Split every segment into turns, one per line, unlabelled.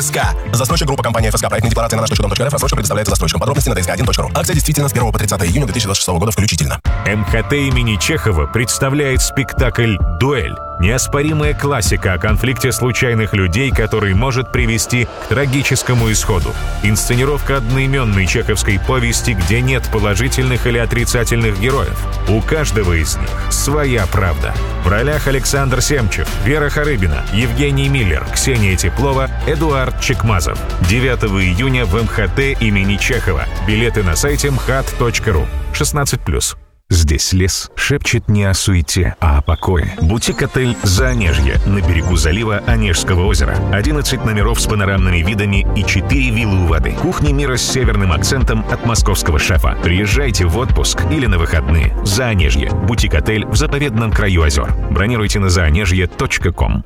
ДСК. Застройщик группа компания ФСК. Проектная декларация на наш.дом.рф. Рассрочка предоставляется застройщикам. Подробности на dsк1.ru. Акция действительно с 1 по 30 июня 2026 года включительно.
МХТ имени Чехова представляет спектакль «Дуэль». Неоспоримая классика о конфликте случайных людей, который может привести к трагическому исходу. Инсценировка одноименной чеховской повести, где нет положительных или отрицательных героев. У каждого из них своя правда. В ролях Александр Семчев, Вера Харыбина, Евгений Миллер, Ксения Теплова, Эдуард Чекмазов. 9 июня в МХТ имени Чехова. Билеты на сайте mhat.ru. 16+. Здесь лес шепчет не о суете, а о покое. Бутик-отель «Заонежье» на берегу залива Онежского озера. 11 номеров с панорамными видами и 4 виллы у воды. Кухня мира с северным акцентом от московского шефа. Приезжайте в отпуск или на выходные. «Заонежье» – бутик-отель в заповедном краю озер. Бронируйте на zaonежье.com.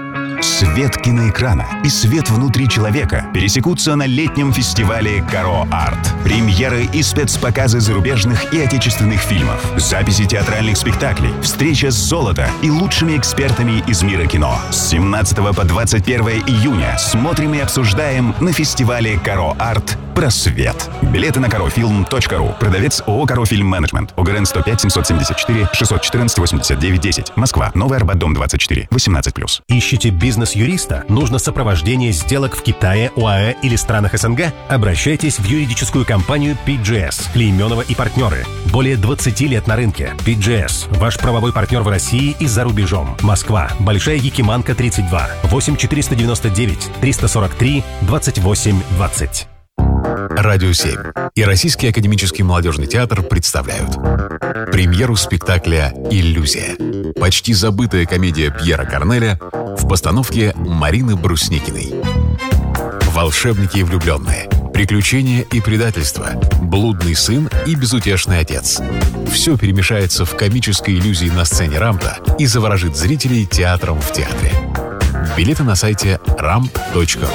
Свет киноэкрана и свет внутри человека пересекутся на летнем фестивале «Каро Арт». Премьеры и спецпоказы зарубежных и отечественных фильмов, записи театральных спектаклей, встреча с «Золото» и лучшими экспертами из мира кино. С 17 по 21 июня смотрим и обсуждаем на фестивале «Каро Арт» «Просвет». Билеты на karofilm.ru. Продавец ООО «Каро Фильм Менеджмент». ОГРН 105 774 614 89 10. Москва. Новый Арбат, дом 24. 18+.
Ищите бизнес-юриста? Нужно сопровождение сделок в Китае, ОАЭ или странах СНГ? Обращайтесь в юридическую компанию PGS, Клейменова и партнеры. Более 20 лет на рынке. PGS – ваш правовой партнер в России и за рубежом. Москва. Большая Якиманка, 32. 8 499 343 28 20.
Радио 7 и Российский академический молодежный театр представляют премьеру спектакля «Иллюзия». Почти забытая комедия Пьера Корнеля в постановке Марины Брусникиной. Волшебники и влюбленные, приключения и предательство, блудный сын и безутешный отец. Все перемешается в комической иллюзии на сцене Рампта и заворожит зрителей театром в театре. Билеты на сайте ramp.ru.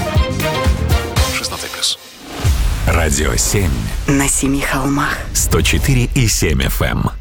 Радио 7.
На 7 холмах.
104,7 FM.